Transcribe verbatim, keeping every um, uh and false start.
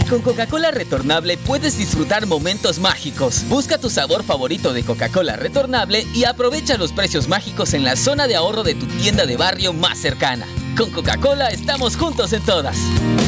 Con Coca-Cola retornable puedes disfrutar momentos mágicos. Busca tu sabor favorito de Coca-Cola retornable y aprovecha los precios mágicos en la zona de ahorro de tu tienda de barrio más cercana. Con Coca-Cola estamos juntos en todas.